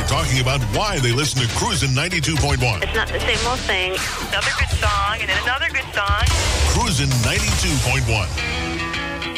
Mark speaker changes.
Speaker 1: talking about why they listen to Cruisin' 92.1.
Speaker 2: It's not the same old thing.
Speaker 3: Another good song and then another good song.
Speaker 1: Cruisin' 92.1.